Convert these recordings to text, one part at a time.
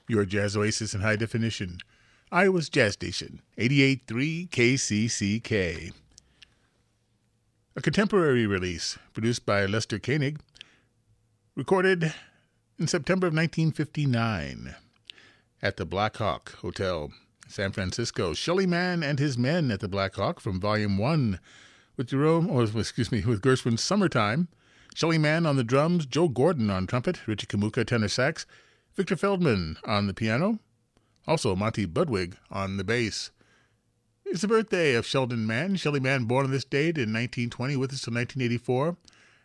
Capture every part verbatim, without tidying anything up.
Your jazz oasis in high definition. Iowa's Jazz Station, eighty-eight point three K C C K. A contemporary release produced by Lester Koenig, recorded in September of nineteen fifty-nine at the Black Hawk Hotel, San Francisco. Shelly Manne and His Men at the Black Hawk from Volume one with Jerome, or excuse me, with Gershwin's Summertime. Shelly Manne on the drums, Joe Gordon on trumpet, Richie Kamuka tenor sax, Victor Feldman on the piano, also Monty Budwig on the bass. It's the birthday of Sheldon Manne. Shelly Manne, born on this date in nineteen twenty, with us till nineteen eighty-four.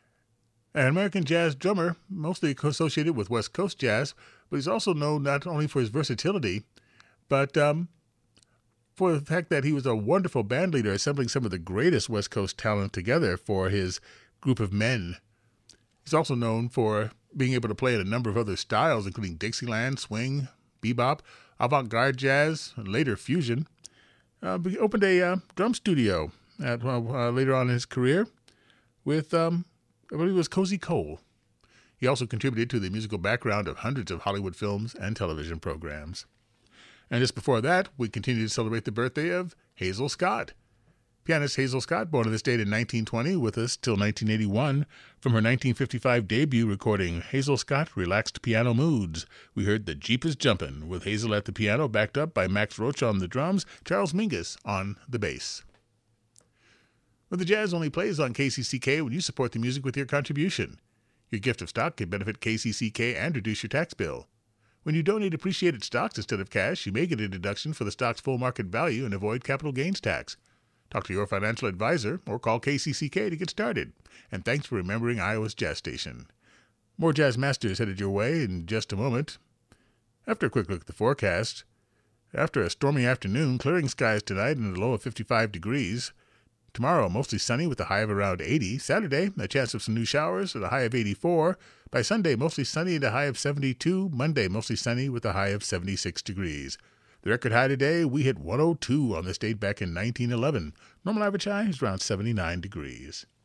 An American jazz drummer, mostly associated with West Coast jazz, but he's also known not only for his versatility, but um, for the fact that he was a wonderful band leader, assembling some of the greatest West Coast talent together for his group of men. He's also known for being able to play in a number of other styles, including Dixieland, swing, bebop, avant-garde jazz, and later fusion. Uh, he opened a uh, drum studio at, uh, uh, later on in his career with, um, I believe it was Cozy Cole. He also contributed to the musical background of hundreds of Hollywood films and television programs. And just before that, we continue to celebrate the birthday of Hazel Scott. Pianist Hazel Scott, born on this date in nineteen twenty, with us till nineteen eighty-one. From her nineteen fifty-five debut recording, Hazel Scott, Relaxed Piano Moods, we heard The Jeep is Jumpin', with Hazel at the piano, backed up by Max Roach on the drums, Charles Mingus on the bass. Well, the jazz only plays on K C C K when you support the music with your contribution. Your gift of stock can benefit K C C K and reduce your tax bill. When you donate appreciated stocks instead of cash, you may get a deduction for the stock's full market value and avoid capital gains tax. Talk to your financial advisor or call K C C K to get started. And thanks for remembering Iowa's Jazz Station. More Jazz Masters headed your way in just a moment. After a quick look at the forecast, after a stormy afternoon, clearing skies tonight and a low of fifty-five degrees. Tomorrow, mostly sunny with a high of around eighty. Saturday, a chance of some new showers at a high of eighty-four. By Sunday, mostly sunny and a high of seventy-two. Monday, mostly sunny with a high of seventy-six degrees. The record high today, we hit one oh two on this date back in nineteen eleven. Normal average high is around seventy-nine degrees.